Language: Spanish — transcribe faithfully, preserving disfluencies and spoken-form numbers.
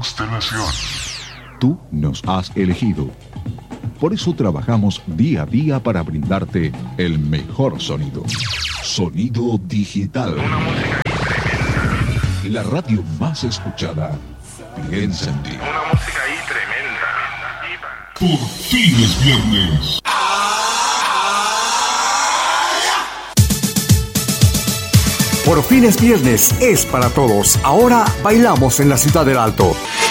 constelación. Tú nos has elegido. Por eso trabajamos día a día para brindarte el mejor sonido. Sonido digital. Una música ahí tremenda. La radio más escuchada. Piensa en ti. Una música ahí tremenda. Por fin es viernes. Por fin es viernes, es para todos. Ahora bailamos en la Ciudad del Alto.